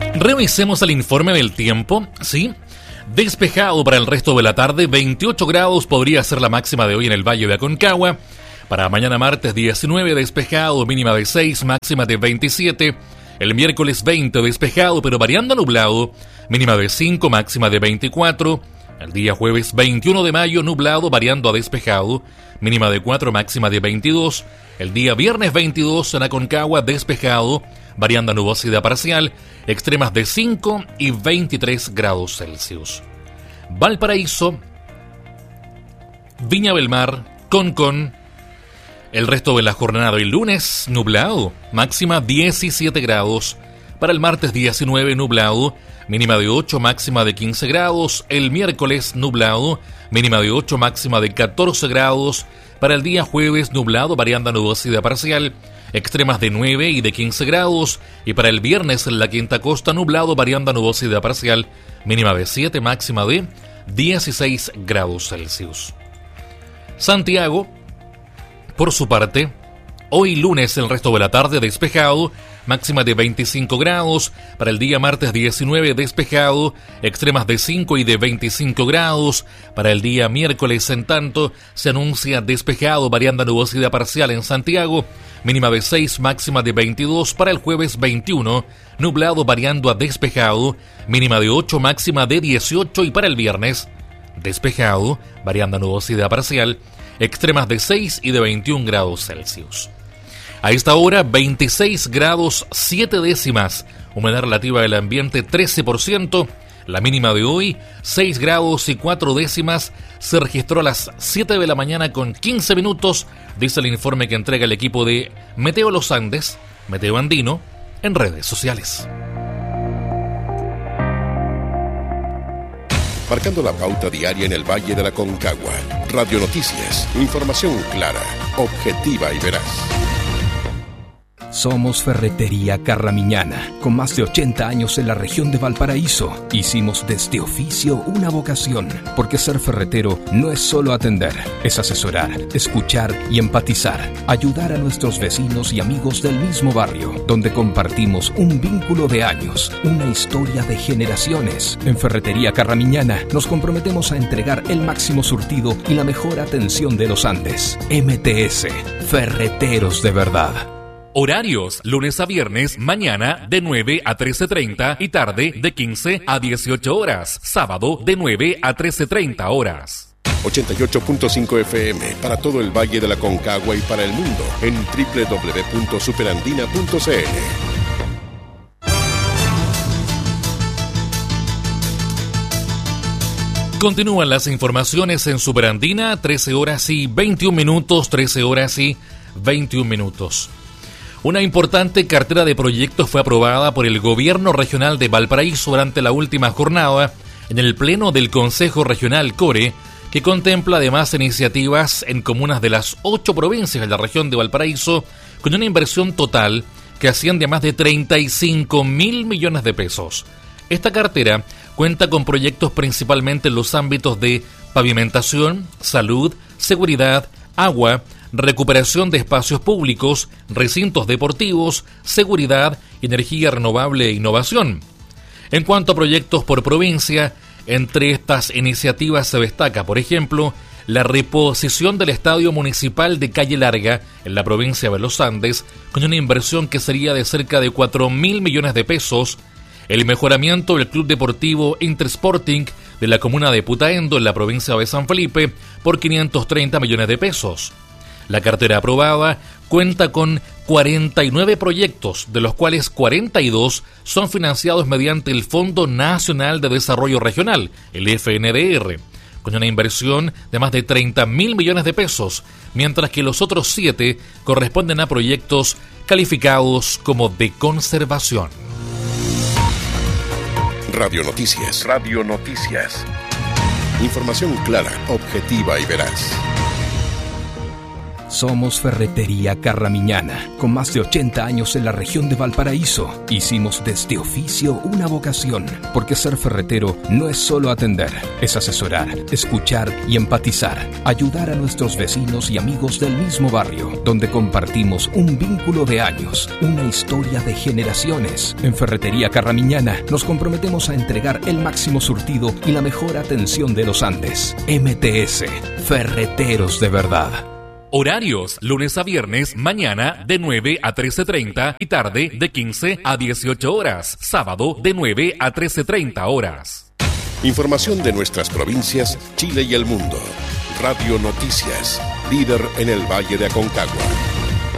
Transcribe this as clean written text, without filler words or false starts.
Revisemos el informe del tiempo, ¿sí? Despejado para el resto de la tarde, 28 grados podría ser la máxima de hoy en el Valle de Aconcagua. Para mañana martes 19, despejado, mínima de 6, máxima de 27. El miércoles 20, despejado pero variando a nublado, mínima de 5, máxima de 24. El día jueves 21 de mayo, nublado, variando a despejado, mínima de 4, máxima de 22. El día viernes 22, en Aconcagua, despejado, variando a nubosidad parcial, extremas de 5 y 23 grados Celsius. Valparaíso, Viña del Mar, Concón. El resto de la jornada del lunes, nublado, máxima 17 grados. Para el martes 19, nublado, mínima de 8, máxima de 15 grados. El miércoles, nublado, mínima de 8, máxima de 14 grados. Para el día jueves, nublado, variando a nubosidad parcial, extremas de 9 y de 15 grados. Y para el viernes, en la Quinta Costa, nublado, variando a nubosidad parcial, mínima de 7, máxima de 16 grados Celsius. Santiago, por su parte, hoy lunes el resto de la tarde despejado, máxima de 25 grados. Para el día martes 19 despejado, extremas de 5 y de 25 grados. Para el día miércoles, en tanto, se anuncia despejado, variando a nubosidad parcial en Santiago, mínima de 6, máxima de 22. Para el jueves 21, nublado, variando a despejado, mínima de 8, máxima de 18. Y para el viernes, despejado, variando a nubosidad parcial, extremas de 6 y de 21 grados Celsius. A esta hora, 26 grados 7 décimas, humedad relativa del ambiente 13%, la mínima de hoy 6 grados y 4 décimas, se registró a las 7 de la mañana con 15 minutos, dice el informe que entrega el equipo de Meteo Los Andes, Meteo Andino, en redes sociales. Marcando la pauta diaria en el Valle de la Aconcagua. Radio Noticias, información clara, objetiva y veraz. Somos Ferretería Carramiñana, con más de 80 años en la región de Valparaíso. Hicimos de este oficio una vocación, porque ser ferretero no es solo atender, es asesorar, escuchar y empatizar, ayudar a nuestros vecinos y amigos del mismo barrio, donde compartimos un vínculo de años, una historia de generaciones. En Ferretería Carramiñana nos comprometemos a entregar el máximo surtido y la mejor atención de los Andes. MTS, Ferreteros de verdad. Horarios, lunes a viernes, mañana de 9 a 13:30 y tarde de 15 a 18 horas. Sábado de 9 a 13:30 horas. 88.5 FM para todo el Valle de la Aconcagua y para el mundo en www.superandina.cl. Continúan las informaciones en Superandina, 13 horas y 21 minutos, 13 horas y 21 minutos. Una importante cartera de proyectos fue aprobada por el Gobierno Regional de Valparaíso durante la última jornada en el Pleno del Consejo Regional CORE, que contempla además iniciativas en comunas de las 8 provincias de la región de Valparaíso, con una inversión total que asciende a más de 35.000 millones de pesos. Esta cartera cuenta con proyectos principalmente en los ámbitos de pavimentación, salud, seguridad, agua, recuperación de espacios públicos, recintos deportivos, seguridad, energía renovable e innovación. En cuanto a proyectos por provincia, entre estas iniciativas se destaca, por ejemplo, la reposición del Estadio Municipal de Calle Larga en la provincia de Los Andes, con una inversión que sería de cerca de 4.000 millones de pesos, el mejoramiento del Club Deportivo Intersporting de la comuna de Putaendo en la provincia de San Felipe por 530 millones de pesos. La cartera aprobada cuenta con 49 proyectos, de los cuales 42 son financiados mediante el Fondo Nacional de Desarrollo Regional, el FNDR, con una inversión de más de 30.000 millones de pesos, mientras que los otros 7 corresponden a proyectos calificados como de conservación. Radio Noticias. Radio Noticias. Información clara, objetiva y veraz. Somos Ferretería Carramiñana, con más de 80 años en la región de Valparaíso. Hicimos de este oficio una vocación, porque ser ferretero no es solo atender, es asesorar, escuchar y empatizar, ayudar a nuestros vecinos y amigos del mismo barrio, donde compartimos un vínculo de años, una historia de generaciones. En Ferretería Carramiñana nos comprometemos a entregar el máximo surtido y la mejor atención de los Andes. MTS, ferreteros de verdad. Horarios, lunes a viernes, mañana de 9 a 13:30 y tarde de 15 a 18 horas. Sábado de 9 a 13:30 horas. Información de nuestras provincias, Chile y el mundo. Radio Noticias, líder en el Valle de Aconcagua.